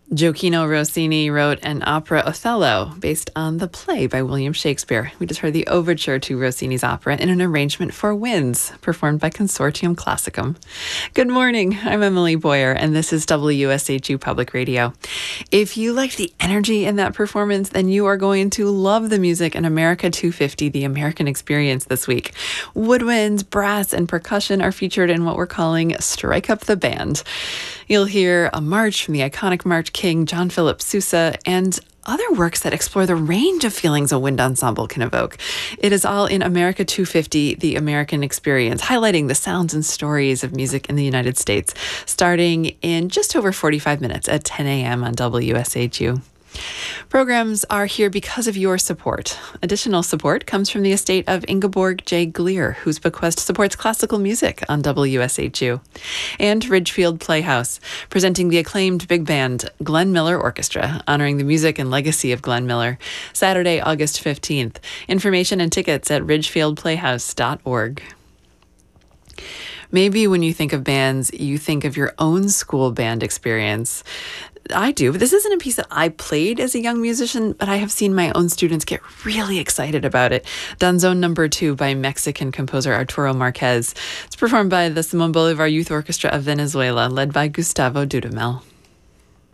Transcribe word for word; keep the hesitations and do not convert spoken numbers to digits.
Gioacchino Rossini wrote an opera, Othello, based on the play by William Shakespeare. We just heard the overture to Rossini's opera in an arrangement for winds, performed by Consortium Classicum. Good morning, I'm Emily Boyer, and this is W S H U Public Radio. If you liked the energy in that performance, then you are going to love the music in America two fifty, the American Experience this week. Woodwinds, brass, and percussion are featured in what we're calling Strike Up the Band. You'll hear a march from the iconic March King, John Philip Sousa, and other works that explore the range of feelings a wind ensemble can evoke. It is all in America two fifty, the American Experience, highlighting the sounds and stories of music in the United States, starting in just over forty-five minutes at ten a.m. on W S H U. Programs are here because of your support. Additional support comes from the estate of Ingeborg J. Gleer, whose bequest supports classical music on W S H U. And Ridgefield Playhouse, presenting the acclaimed big band Glenn Miller Orchestra, honoring the music and legacy of Glenn Miller. Saturday, August fifteenth. Information and tickets at ridgefield playhouse dot org. Maybe when you think of bands, you think of your own school band experience. I do, but this isn't a piece that I played as a young musician, but I have seen my own students get really excited about it. Danzón Number Two by Mexican composer Arturo Marquez. It's performed by the Simón Bolívar Youth Orchestra of Venezuela, led by Gustavo Dudamel.